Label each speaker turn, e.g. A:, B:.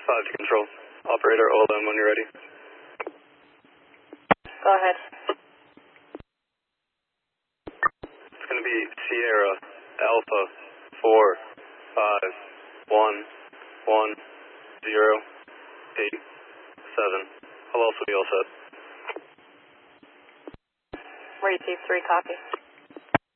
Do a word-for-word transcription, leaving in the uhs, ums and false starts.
A: five to control. Operator, hold on when you're ready.
B: Go ahead.
A: It's going to be Sierra Alpha four five one one zero eight seven. I'll also be all set.
B: Ready, three, copy.